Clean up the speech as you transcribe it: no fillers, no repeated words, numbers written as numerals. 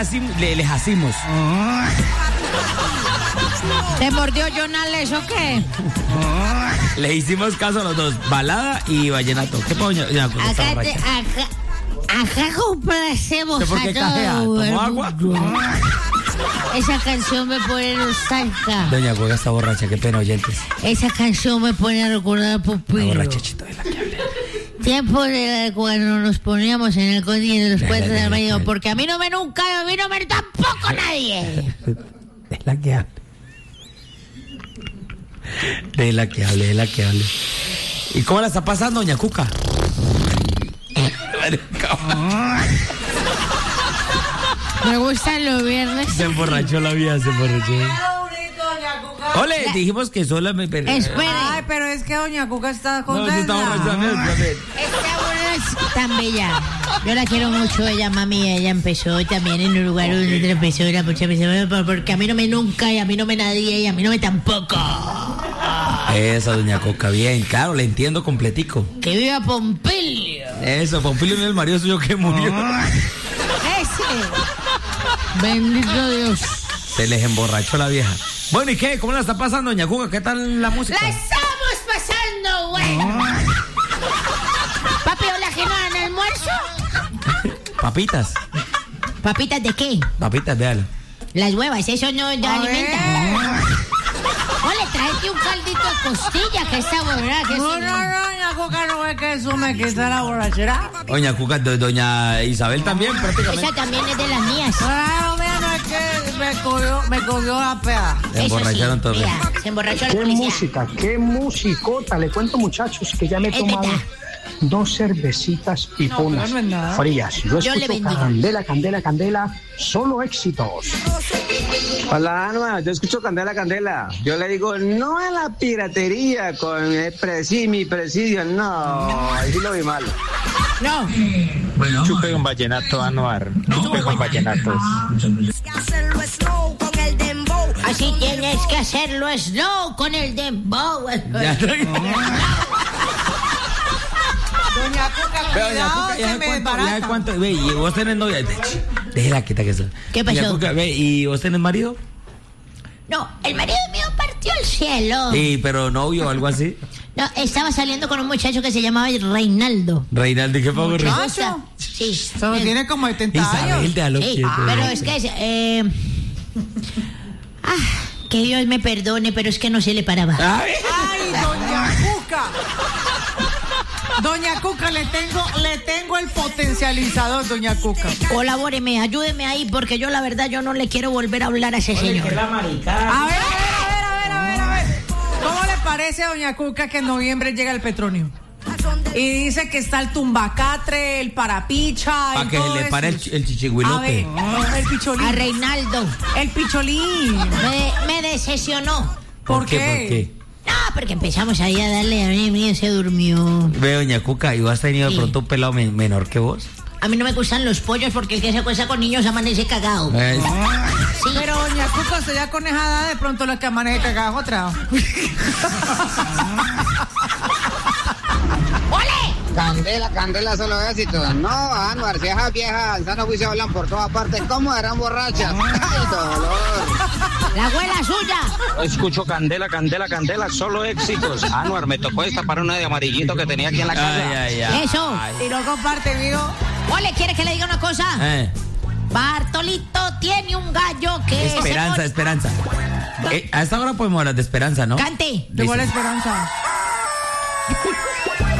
les hacemos. ¿Te mordió Jonales o qué? Le hicimos caso a los dos, balada y vallenato. ¿Qué pasa, doña Cuca? Acá complacemos ¿Por qué a cajea? todo. ¿Tomó agua? Esa canción me pone nostálgica. Doña Cuca está borracha, qué pena, oyentes. Esa canción me pone a recordar a Pupilo. La borrachachita de la que hablé. Tiempo de cuando nos poníamos en el coche de los puentes del marido, porque a mí no me tampoco nadie. Es la que hable. De la que hable. ¿Y cómo la está pasando, doña Cuca? Me gustan los viernes. Se emborrachó la vida, Ole, dijimos que sola me... Espere. Ay, pero es que doña Cuca está No, contenta. se está borracha también. Esta buena es tan bella. Yo la quiero mucho, ella, mami. Ella empezó también en un lugar donde empezó la mucha porque a mí no me nunca, y a mí no me nadie, y a mí no me tampoco. Esa, doña Coca, bien, claro, le entiendo completico. ¡Que viva Pompilio! Eso, Pompilio no es el marido suyo que murió. ¡Ese! ¡Bendito Dios! Se les emborrachó la vieja. Bueno, ¿y qué? ¿Cómo la está pasando, doña Cuca? ¿Qué tal la música? ¡La estamos pasando, bueno! Papi, ¿hola que no dan almuerzo? Papitas. ¿Papitas de qué? Papitas, véalo. Las huevas, eso no alimenta. Ole, tráete un caldito de costilla que está borracha. No, doña Cuca, no es que eso me quita la borrachera. Doña Cuca, doña Isabel también, prácticamente. Esa también es de las mías. Claro, mira, no es que me cogió la pea. Se emborracharon todos. Se emborrachó la Qué policía. música, qué musicota. Le cuento, muchachos, que ya me he tomado 2 cervecitas piponas no es nada. frías. Yo Yo le escucho bendiga. Candela, Candela, Candela, solo éxitos. Hola, Anuar, yo escucho Candela, Candela. Yo le digo, no a la piratería con el mi presidio, no, ahí sí lo vi mal. No. Chupe un vallenato, Anuar. Chupe con vallenatos. Así tienes que hacerlo slow con el dembow. Doña Cuca, cuidado, se me desbarata. ¿Cuánto? Ve, ¿y vos tenés novia? Déjela quieta que eso. ¿Qué pasó? Doña Cuca, ve, ¿y vos tenés marido? No, el marido mío partió al cielo. Sí, pero novio o algo así. No, estaba saliendo con un muchacho que se llamaba Reinaldo. Reinaldo, ¿qué favor? ¿Muchacho? Sí. Solo tiene como 70 Isabel, años. déjalo Sí, quieto. pero es que que Dios me perdone, pero es que no se le paraba. Ay. Ay, doña Cuca. Doña Cuca, le tengo el potencializador, doña Cuca. Colabóreme, ayúdeme ahí, porque yo la verdad yo no le quiero volver a hablar a ese señor. A ver. ¿Cómo le parece a doña Cuca que en noviembre llega el Petronio? Y dice que está el tumbacatre, el parapicha. Para que se le pare el chichigüilote. A ver, el picholín. A Reinaldo. El picholín. Me decepcionó. ¿Por ¿Por qué? No, porque empezamos ahí a darle, a mí mío se durmió. Ve, doña Cuca, ¿y vos has tenido de Sí. pronto un pelado menor que vos? A mí no me gustan los pollos porque el que se acuesta con niños amanece cagado. Sí. Pero doña Cuca, usted ya con esa edad de pronto lo que amanece cagada es otra. Candela, Candela, solo éxito. No, Anuar, si esas viejas en sano juicio hablan por todas partes, ¿cómo eran borrachas? ¡Ay, dolor! La abuela suya. Escucho Candela, Candela, Candela, solo éxitos. Anuar, me tocó destapar una de amarillito que tenía aquí en la casa. Ay. Eso. Y no comparte, amigo. Ole, ¿quiere que le diga una cosa? Bartolito tiene un gallo que Esperanza. A esta hora podemos hablar de esperanza, ¿no? Cante. Tengo la esperanza.